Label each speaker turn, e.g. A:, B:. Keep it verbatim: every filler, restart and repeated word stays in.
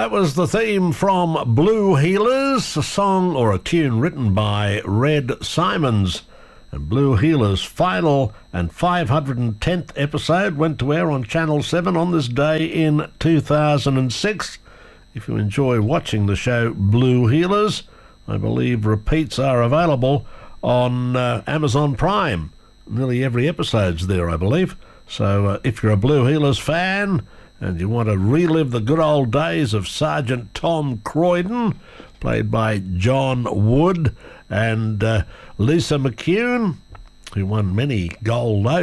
A: That was the theme from Blue Heelers, a song or a tune written by Red Simons. And Blue Heelers' final and five hundred tenth episode went to air on Channel seven on this day in two thousand six. If you enjoy watching the show Blue Heelers, I believe repeats are available on uh, Amazon Prime. Nearly every episode's there, I believe. So uh, if you're a Blue Heelers fan and you want to relive the good old days of Sergeant Tom Croydon, played by John Wood, and uh, Lisa McCune, who won many gold